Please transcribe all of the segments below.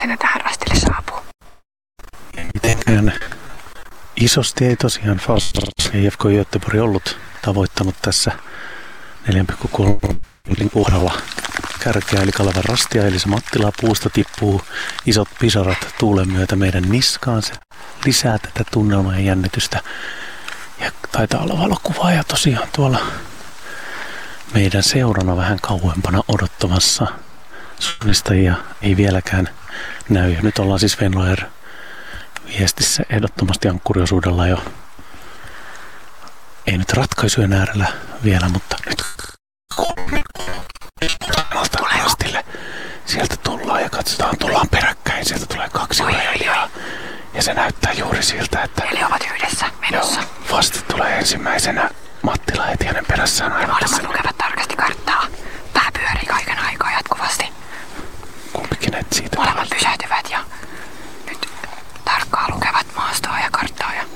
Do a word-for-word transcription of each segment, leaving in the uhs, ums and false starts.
ne tähän rastille saapuu? Mitenkään isosti ei tosiaan Fast I F K Göteborg ollut tavoittanut tässä neljä pilkku kolme kohdalla kärkeä eli Kalevan rastia, eli se Mattila puusta tippuu isot pisarat tuulen myötä meidän niskaan. Se lisää tätä tunnelmaa ja jännitystä. Ja taitaa olla valokuvaaja tosiaan tuolla meidän seurana vähän kauempana odottamassa. Suunnistajia ei vieläkään näy. Ja nyt ollaan siis Venloer viestissä ehdottomasti ankkuriosuudella jo. Ei nyt ratkaisujen äärellä vielä, mutta nyt rastille. Sieltä tullaan ja katsotaan, tullaan peräkkäin. Sieltä tulee kaksi urheilijaa. Ja se näyttää juuri siltä, että... Eli ovat yhdessä menossa. Vasti tulee ensimmäisenä Mattila heti hänen perässään aivan tässä. Molemmat lukevat tarkasti karttaa. Pää pyörii kaiken aikaa jatkuvasti. Kumpikin et siitä. Molemmat pysähtyvät ja nyt tarkkaan lukevat maastoa ja karttaa. Ja...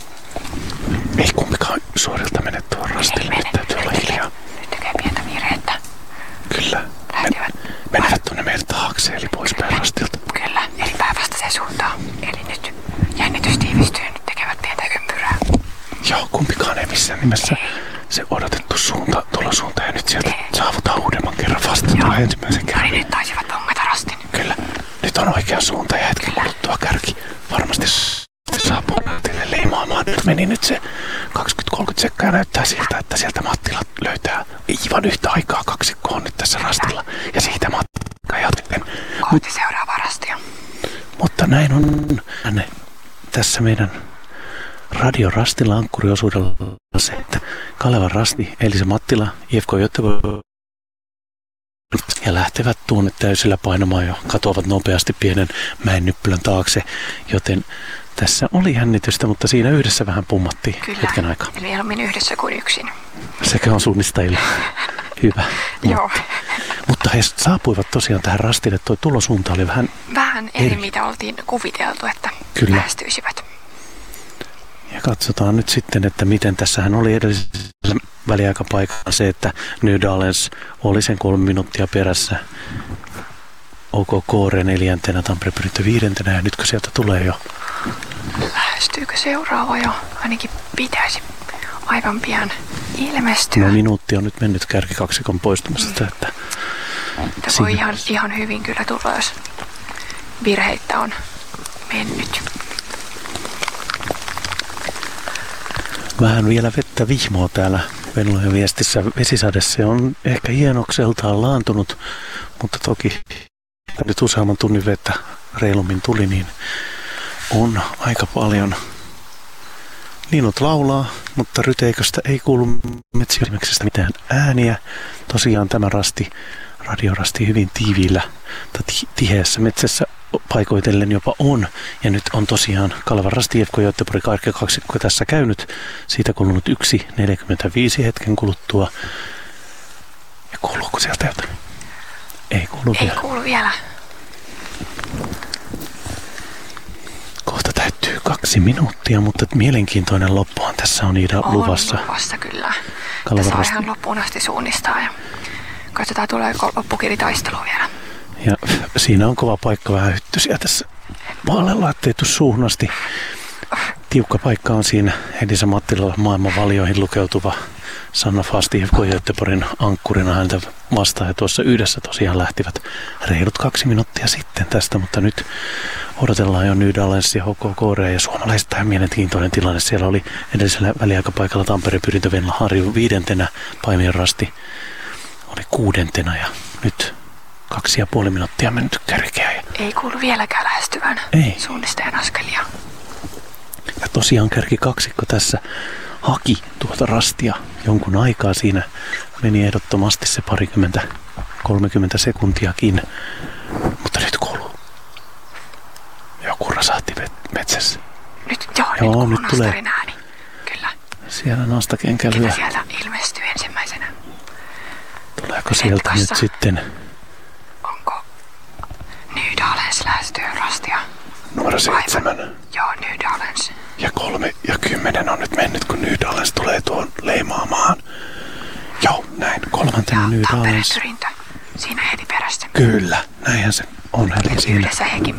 Ei kumpikaan suorilta mene tuon rastille. Nyt täytyy olla hiljaa. Nyt tekee pientä virhettä. Kyllä. Lähtivät. Menevät tuonne meidän taakse, eli poispäin rastilta. Kyllä, eli päinvastaiseen suuntaan. Eli nyt jännitys tiivistyy ja nyt tekevät pientä ympyrää. Joo, kumpikaan ei missään nimessä se odotettu suunta, tulosuunta. Ja nyt sieltä ei. Saavutaan uudemman kerran vasta. Tulee ensimmäisen kerran. No niin, nyt taisivat bongata rastin. Kyllä. Nyt on oikea suunta ja hetken kuluttua kärki varmasti saapuu Mattille leimaamaan. Nyt meni nyt se kaksikymmentä kolmekymmentä sekkaa ja näyttää siltä, että sieltä Mattila löytää aivan yhtä aikaa kaksikko on nyt tässä rastilla. Ja siitä Mattila jatken. Kohti seuraavaa rastia. Mutta näin on tänne tässä meidän radiorastilla ankkuriosuudella se, että Kalevan rasti, eli se Mattila, I F K Göteborg ja lähtevät tuonne täysillä painamaan jo, katoavat nopeasti pienen mäennyppylän taakse, joten tässä oli jännitystä, mutta siinä yhdessä vähän pummattiin Kyllä. hetken aikaa. Eli mieluummin yhdessä kuin yksin. Sekä on suunnistajilla hyvä. Joo. Mutta, mutta he saapuivat tosiaan tähän rastille, tuo tulosuunta oli vähän Vähän eri, eri. mitä oltiin kuviteltu, että Kyllä. lähestyisivät. Ja katsotaan nyt sitten, että miten tässähän oli edellisellä väliaikapaikalla se, että Nydalens oli sen kolme minuuttia perässä. O K Koore neljäntenä, Tampere Pyrintö viidentenä ja nytkö sieltä tulee jo? Lähestyykö seuraava jo? Ainakin pitäisi aivan pian ilmestyä. No minuutti on nyt mennyt kärkikaksikon poistumisesta. Mm. Että Tämä voi ihan, ihan hyvin kyllä tulla, jos virheitä on mennyt. Vähän vielä vettä vihmoa täällä Venlojen viestissä. Vesisadessa on ehkä hienokseltaan laantunut, mutta toki nyt useamman tunnin vettä reilummin tuli, niin on aika paljon. Linnut laulaa, mutta ryteiköstä ei kuulu metsäilmeksestä mitään ääniä. Tosiaan tämä rasti, radiorasti hyvin tiiviillä tai tiheässä metsässä paikoitellen jopa on. Ja nyt on tosiaan Kalevan rasti I F K Göteborg kaksikko tässä käynyt. Siitä kulunut yksi neljäkymmentäviisi hetken kuluttua. Ja kuuluuko sieltä jotain? Ei kuulu Ei vielä. kuulu vielä. Kohta täyttyy kaksi minuuttia, mutta mielenkiintoinen loppuhan tässä on Iida on luvassa. On luvassa kyllä. Kalevan Tässä on rasti. ihan loppuun asti suunnistaa ja katsotaan tuleeko loppukiritaistelu vielä. Ja siinä on kova paikka vähän hyttysiä tässä vaalella, ettei tuu suuhun asti. Tiukka paikka on siinä Elisa Mattilalla maailman valioihin lukeutuva Sanna Fast I F K Göteborgin ankkurina häntä vastaan. Ja tuossa yhdessä tosiaan lähtivät reilut kaksi minuuttia sitten tästä, mutta nyt odotellaan jo Nydalens ja H K Korea ja suomalaiset tähän mielenkiintoinen tilanne. Siellä oli edellisellä väliaikapaikalla Tampere Pyrintö Venla Harju viidentenä, Paimion rasti oli kuudentena ja nyt kaksi ja puoli minuuttia mennyt kärkeä. Ja ei kuulu vieläkään lähestyvän ei. Suunnistajan askelia. Ja tosiaan kärki kaksikko tässä haki tuota rastia jonkun aikaa. Siinä meni ehdottomasti se parikymmentä, kolmekymmentä sekuntiakin. Mutta nyt kuuluu joku rasahti metsässä. Nyt, joo, joo, nyt, nyt tulee ääni. Kyllä. Siellä nastakenkälyä. Ketä sieltä ilmestyy ensimmäisenä? Tuleeko sieltä nyt sitten? Onko Nydalens lähestyy rastia? Numero seitsemän. Joo, Nydalens. Ja kolme ja kymmenen on nyt mennyt, kun Nydalens tulee tuon leimaamaan. Joo, näin. Kolmantena Nydalens. Ja Tampere Pyrintö. Siinä heti perästä. Kyllä, näinhän se on Heli siinä. Yhdessä hekin